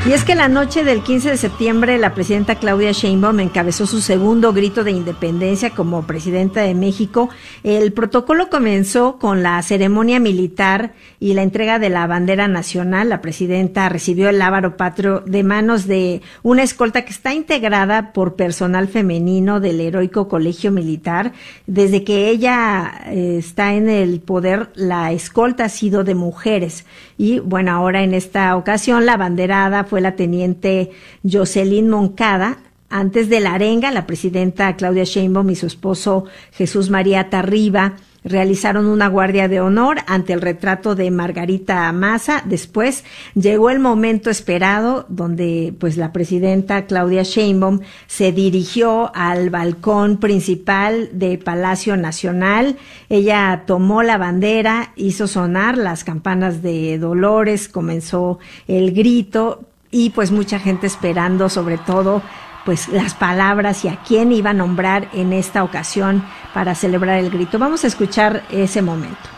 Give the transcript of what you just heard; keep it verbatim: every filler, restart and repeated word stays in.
Y es que la noche del quince de septiembre la presidenta Claudia Sheinbaum encabezó su segundo grito de independencia como presidenta de México. El protocolo comenzó con la ceremonia militar y la entrega de la bandera nacional. La presidenta recibió el lábaro patrio de manos de una escolta que está integrada por personal femenino del Heroico Colegio Militar. Desde que ella eh, está en el poder, la escolta ha sido de mujeres. Y bueno, ahora en esta ocasión la banderada fue la teniente Jocelyn Moncada. Antes de la arenga, la presidenta Claudia Sheinbaum y su esposo Jesús María Tarriba realizaron una guardia de honor ante el retrato de Margarita Maza. Después llegó el momento esperado, donde pues la presidenta Claudia Sheinbaum se dirigió al balcón principal de Palacio Nacional. Ella tomó la bandera, hizo sonar las campanas de Dolores, comenzó el grito y pues mucha gente esperando, sobre todo pues las palabras y a quién iba a nombrar en esta ocasión para celebrar el grito. Vamos a escuchar ese momento.